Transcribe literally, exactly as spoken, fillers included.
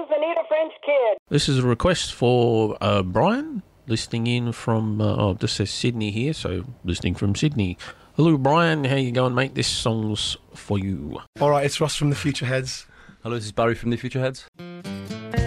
I need a French kid. This is a request for uh, Brian, listening in from, uh, oh, this says Sydney here, so listening from Sydney. Hello, Brian. How you going, mate? This song's for you. All right, it's Ross from the Future Heads. Hello, this is Barry from the Future Heads.